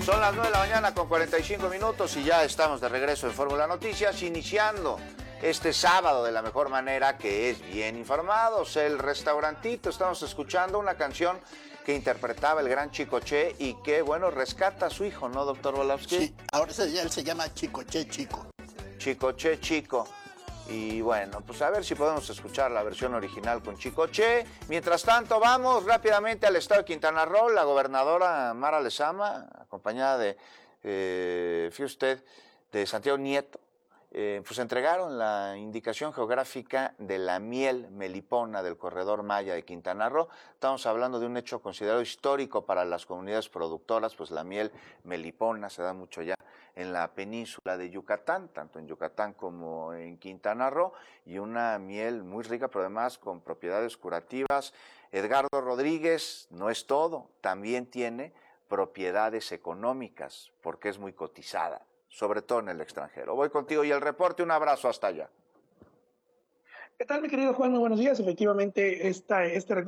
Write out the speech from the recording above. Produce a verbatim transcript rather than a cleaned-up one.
Son las nueve de la mañana con cuarenta y cinco minutos y ya estamos de regreso en Fórmula Noticias, iniciando este sábado de la mejor manera, que es bien informados. El Restaurantito, estamos escuchando una canción que interpretaba el gran Chicoche y que, bueno, rescata a su hijo, ¿no, doctor Volowski? Sí, ahora se, él se llama Chicoche Chico. Chicoche Chico. Y bueno, pues a ver si podemos escuchar la versión original con Chicoche. Mientras tanto, vamos rápidamente al estado de Quintana Roo. La gobernadora Mara Lezama, acompañada de, eh, fíjese usted, de Santiago Nieto, eh, pues entregaron la indicación geográfica de la miel melipona del corredor Maya de Quintana Roo. Estamos hablando de un hecho considerado histórico para las comunidades productoras, pues la miel melipona se da mucho ya en la península de Yucatán, tanto en Yucatán como en Quintana Roo, y una miel muy rica, pero además con propiedades curativas. Edgardo Rodríguez, no es todo, también tiene propiedades económicas, porque es muy cotizada, sobre todo en el extranjero. Voy contigo y el reporte, un abrazo hasta allá. ¿Qué tal, mi querido Juan? Muy buenos días. Efectivamente, esta, este